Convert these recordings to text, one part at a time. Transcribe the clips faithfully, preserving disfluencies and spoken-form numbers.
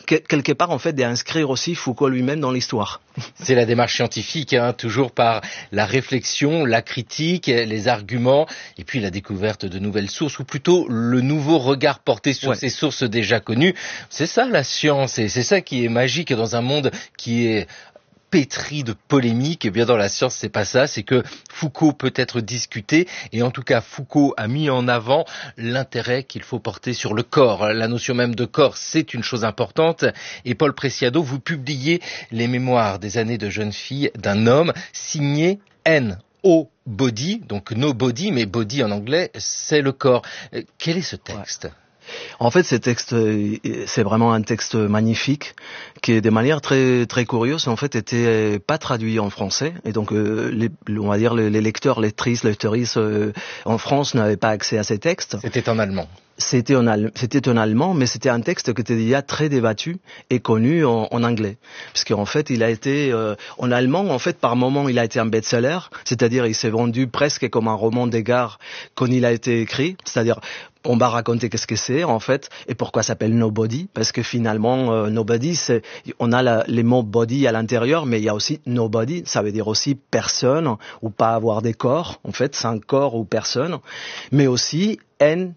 quelque part en fait d'inscrire aussi Foucault lui-même dans l'histoire. C'est la démarche scientifique, hein, toujours par la réflexion, la critique, les arguments, et puis la découverte de nouvelles sources, ou plutôt le nouveau regard porté sur ouais. ces sources déjà connues. C'est ça la science, et c'est ça qui est magique dans un monde qui est pétri de polémiques. Et bien dans la science, c'est pas ça, c'est que Foucault peut être discuté, et en tout cas Foucault a mis en avant l'intérêt qu'il faut porter sur le corps. La notion même de corps, c'est une chose importante. Et Paul Preciado, vous publiez les mémoires des années de jeune fille d'un homme, signé N O Body, donc no body, mais body en anglais, c'est le corps. Quel est ce texte ? Ouais. En fait, ce texte, c'est vraiment un texte magnifique qui, de manière très très curieuse, en fait, était pas traduit en français. Et donc, euh, les, on va dire les lecteurs, lectrices, lectrices euh, en France n'avaient pas accès à ces textes. C'était en allemand. C'était en, al- c'était en allemand, mais c'était un texte qui était déjà très débattu et connu en, en anglais. Parce qu'en fait, il a été, euh, en allemand, en fait, par moment, il a été un best-seller. C'est-à-dire, il s'est vendu presque comme un roman d'Edgar quand il a été écrit. C'est-à-dire, on va raconter qu'est-ce que c'est, en fait, et pourquoi ça s'appelle Nobody. Parce que finalement, euh, Nobody, c'est, on a la, les mots body à l'intérieur, mais il y a aussi Nobody. Ça veut dire aussi personne, ou pas avoir des corps. En fait, c'est un corps ou personne. Mais aussi, N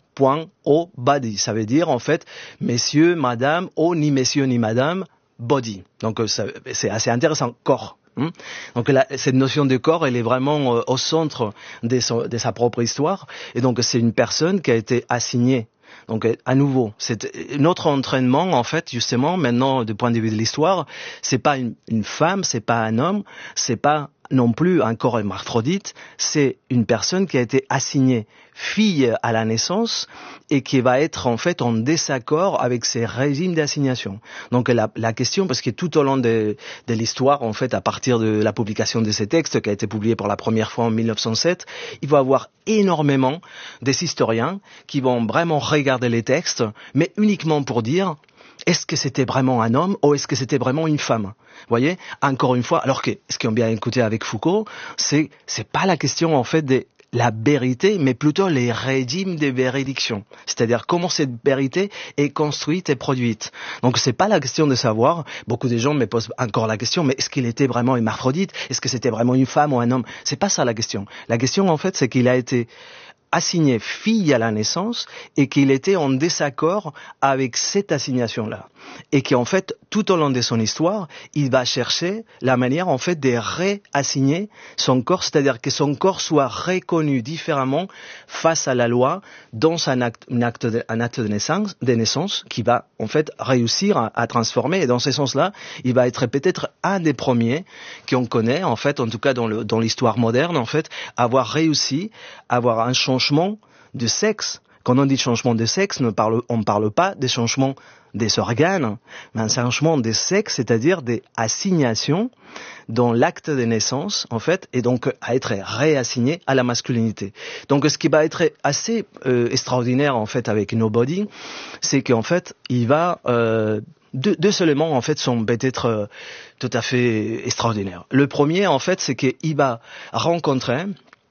O body, ça veut dire en fait messieurs, madame, oh ni messieurs ni madame, body. Donc ça, c'est assez intéressant, corps. Hein. Donc la, cette notion de corps, elle est vraiment euh, au centre de, son, de sa propre histoire. Et donc c'est une personne qui a été assignée. Donc à nouveau, c'est notre entraînement en fait justement maintenant du point de vue de l'histoire, c'est pas une, une femme, c'est pas un homme, c'est pas non plus un corps hermaphrodite, c'est une personne qui a été assignée fille à la naissance et qui va être en fait en désaccord avec ces régimes d'assignation. Donc la, la question, parce que tout au long de, de l'histoire, en fait, à partir de la publication de ces textes, qui a été publié pour la première fois en mille neuf cent sept, il va y avoir énormément des historiens qui vont vraiment regarder les textes, mais uniquement pour dire est-ce que c'était vraiment un homme ou est-ce que c'était vraiment une femme? Vous voyez, encore une fois, alors que ce qu'on vient écouter avec Foucault, c'est c'est pas la question en fait de la vérité, mais plutôt les régimes de véridiction. C'est-à-dire comment cette vérité est construite et produite. Donc c'est pas la question de savoir, beaucoup de gens me posent encore la question, mais est-ce qu'il était vraiment hermaphrodite? Est-ce que c'était vraiment une femme ou un homme? C'est pas ça la question. La question en fait, c'est qu'il a été assigné fille à la naissance et qu'il était en désaccord avec cette assignation-là. Et qu'en fait, tout au long de son histoire, il va chercher la manière en fait de réassigner son corps, c'est-à-dire que son corps soit reconnu différemment face à la loi dans un acte, un acte, de, un acte de naissance, de naissance qui va en fait réussir à, à transformer. Et dans ce sens-là, il va être peut-être un des premiers qu'on connaît, en fait, en tout cas dans, le, dans l'histoire moderne, en fait, avoir réussi à avoir un changement de sexe. Quand on dit changement de sexe, on ne parle, on ne parle pas des changements des organes, mais un changement de sexe, c'est-à-dire des assignations dans l'acte de naissance, en fait, et donc à être réassigné à la masculinité. Donc ce qui va être assez euh, extraordinaire, en fait, avec Nobody, c'est qu'en fait, il va... Euh, Deux, deux éléments, en fait, sont peut-être euh, tout à fait extraordinaires. Le premier, en fait, c'est qu'il va rencontrer,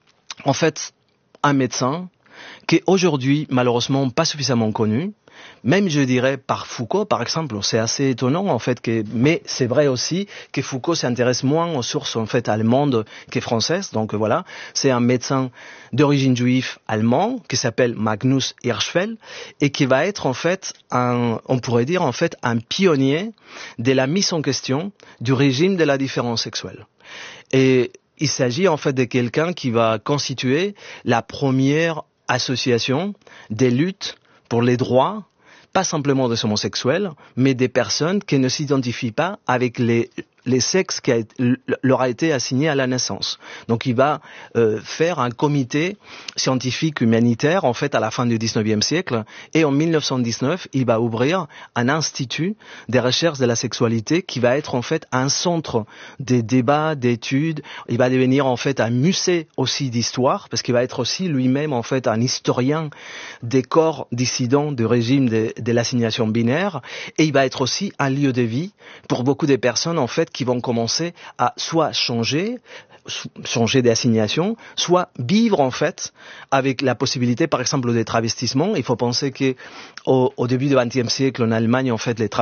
en fait, un médecin qui est aujourd'hui malheureusement pas suffisamment connu, même je dirais par Foucault par exemple. C'est assez étonnant en fait, que, mais c'est vrai aussi que Foucault s'intéresse moins aux sources en fait allemandes que françaises. Donc voilà, c'est un médecin d'origine juive allemand qui s'appelle Magnus Hirschfeld et qui va être en fait un, on pourrait dire en fait un pionnier de la mise en question du régime de la différence sexuelle. Et il s'agit en fait de quelqu'un qui va constituer la première association des luttes pour les droits, pas simplement des homosexuels, mais des personnes qui ne s'identifient pas avec les, les sexes qui a, leur a été assigné à la naissance. Donc il va euh, faire un comité scientifique humanitaire en fait à la fin du dix-neuvième siècle, et en mille neuf cent dix-neuf il va ouvrir un institut des recherches de la sexualité qui va être en fait un centre des débats, d'études. Il va devenir en fait un musée aussi d'histoire, parce qu'il va être aussi lui-même en fait un historien des corps dissidents du régime de, de l'assignation binaire, et il va être aussi un lieu de vie pour beaucoup de personnes en fait qui vont commencer à soit changer, changer d'assignation, soit vivre en fait avec la possibilité par exemple des travestissements. Il faut penser que au, au début du vingtième siècle en Allemagne en fait les